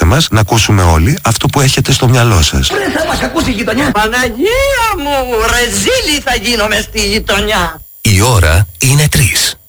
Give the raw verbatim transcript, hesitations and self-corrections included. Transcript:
μας να ακούσουμε όλοι αυτό που έχετε στο μυαλό σας. Ρε, θα μας ακούσει η γειτονιά. Παναγία μου, ρεζίλη θα γίνω μες στη γειτονιά. Η ώρα είναι τρεις.